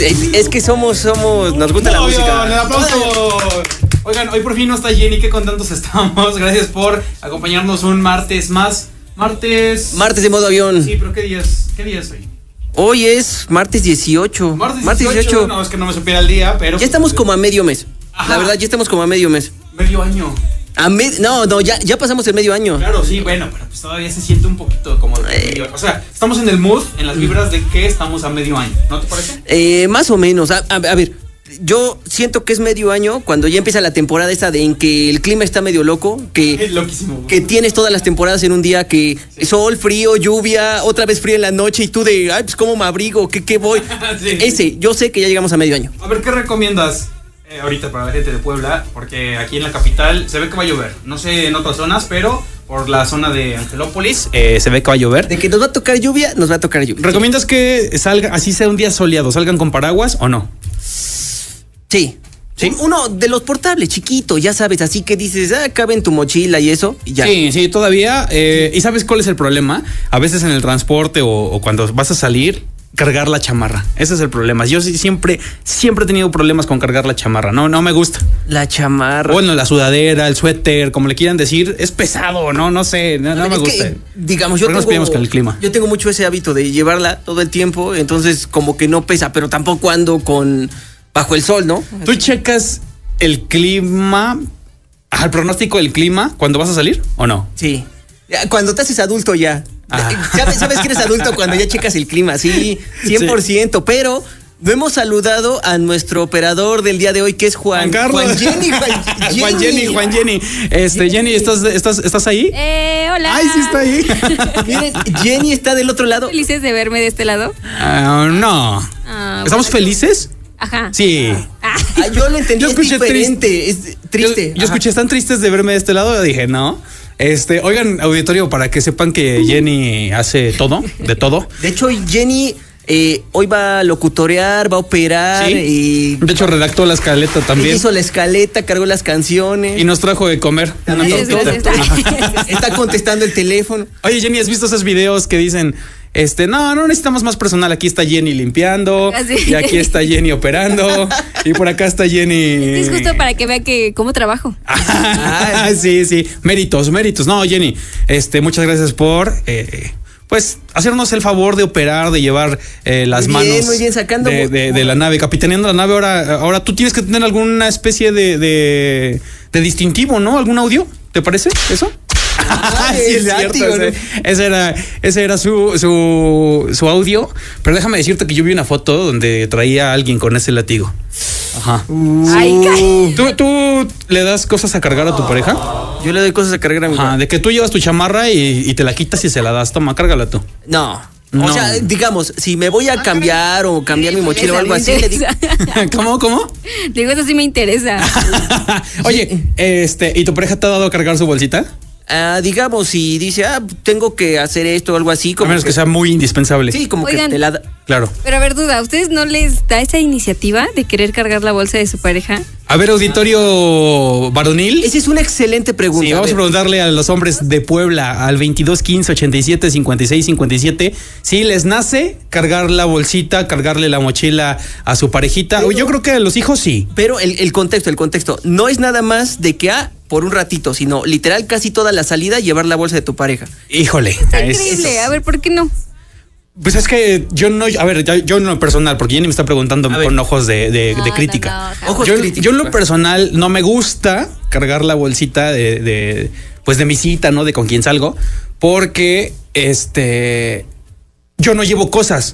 Es que somos, nos gusta la música. ¡Un aplauso! Oigan, hoy por fin no está Jenny, qué contentos estamos. Gracias por acompañarnos un martes más. Martes de modo avión. Sí, pero ¿qué día es hoy? Hoy es martes 18. Martes 18. No, es que no me supiera el día, pero... Ya estamos como a medio mes. Ajá. La verdad, ya estamos como a medio mes. Medio año. No, ya pasamos el medio año. Claro, sí, bueno, pero pues todavía se siente un poquito como medio, o sea, estamos en el mood, en las vibras de que estamos a medio año, ¿no te parece? Más o menos, a ver, yo siento que es medio año cuando ya empieza la temporada esa de en que el clima está medio loco, Es loquísimo. Que tienes todas las temporadas en un día, que sol, frío, lluvia, otra vez frío en la noche y tú de, ay, pues cómo me abrigo, ¿qué voy? Sí. Yo sé que ya llegamos a medio año. A ver, ¿qué recomiendas? Ahorita para la gente de Puebla, porque aquí en la capital se ve que va a llover. No sé en otras zonas, pero por la zona de Angelópolis se ve que va a llover. De que nos va a tocar lluvia, nos va a tocar lluvia. ¿Recomiendas que salga, así sea un día soleado, salgan con paraguas o no? Sí. Uno de los portables, chiquito, ya sabes, así que dices, cabe en tu mochila y eso, y ya. Sí, todavía. ¿Y sabes cuál es el problema? A veces en el transporte o cuando vas a salir, cargar la chamarra. Ese es el problema. Yo siempre he tenido problemas con cargar la chamarra. No me gusta. La chamarra. Bueno, la sudadera, el suéter, como le quieran decir, es pesado, no sé, no me gusta. Digamos, nos pillamos con el clima. Yo tengo mucho ese hábito de llevarla todo el tiempo, entonces como que no pesa, pero tampoco ando bajo el sol, ¿no? ¿Tú checas el clima, el pronóstico del clima cuando vas a salir o no? Sí. Cuando te haces adulto ya. ¿Sabes que eres adulto cuando ya checas el clima? Sí, 100%. Sí. Pero no hemos saludado a nuestro operador del día de hoy, que es Juan Jenny. Jenny, ¿estás ahí? Hola. Ay, sí está ahí. Miren, Jenny está del otro lado. ¿Felices de verme de este lado? No. ¿Estamos felices? Ajá. Sí. Yo lo entendí, es diferente, es triste. Yo escuché, ¿están tristes de verme de este lado? Dije, no. Oigan, auditorio, para que sepan que Jenny hace de todo. De hecho, Jenny hoy va a locutorear, va a operar. ¿Sí? Y de hecho, redactó la escaleta también. Hizo la escaleta, cargó las canciones. Y nos trajo de comer. Está contestando el teléfono. Oye, Jenny, ¿has visto esos videos que dicen... no necesitamos más personal, aquí está Jenny limpiando, y aquí está Jenny operando, y por acá está Jenny. Es justo para que vea cómo trabajo. Sí, méritos. No, Jenny, muchas gracias por pues hacernos el favor de operar, de llevar las manos muy bien, sacando de la nave, capitaneando la nave. Ahora tú tienes que tener alguna especie de distintivo, ¿no? ¿Algún audio? ¿Te parece eso? Sí, es cierto, ese era su audio. Pero déjame decirte que yo vi una foto donde traía a alguien con ese látigo. Ajá. ¿Tú le das cosas a cargar a tu pareja? Yo le doy cosas a cargar a mi pareja. De que tú llevas tu chamarra y te la quitas y se la das. Toma, cárgala tú. No. O sea, digamos, si me voy a cambiar o cambiar mi mochila o algo así, le digo. ¿Cómo? Digo, eso sí me interesa. Oye, ¿y tu pareja te ha dado a cargar su bolsita? Digamos, si dice, tengo que hacer esto o algo así. Como a menos que sea muy indispensable. Sí, como que te la da. Claro. Pero a ver, duda, ¿a ustedes no les da esa iniciativa de querer cargar la bolsa de su pareja? A ver, auditorio varonil. Esa es una excelente pregunta. Sí, vamos a preguntarle a los hombres de Puebla al 22 15 87 56 57 si les nace cargar la bolsita, cargarle la mochila a su parejita. Pero, yo creo que a los hijos sí. Pero el contexto no es nada más de que por un ratito, sino literal casi toda la salida llevar la bolsa de tu pareja. Híjole. Está increíble. A ver, ¿por qué no? Pues es que yo no en lo personal, porque Jenny me está preguntando con ojos de crítica. Ojos críticos. Yo en lo personal no me gusta cargar la bolsita pues de mi cita, ¿no? De con quien salgo, porque yo no llevo cosas.